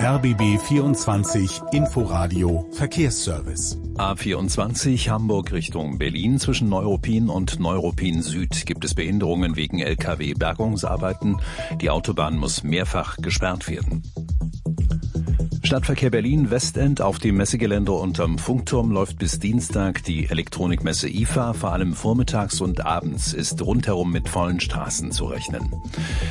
RBB 24 Inforadio Verkehrsservice. A24 Hamburg Richtung Berlin. Zwischen Neuruppin und Neuruppin Süd gibt es Behinderungen wegen LKW-Bergungsarbeiten. Die Autobahn muss mehrfach gesperrt werden. Stadtverkehr Berlin Westend. Auf dem Messegelände unterm Funkturm läuft bis Dienstag die Elektronikmesse IFA. Vor allem vormittags und abends ist rundherum mit vollen Straßen zu rechnen.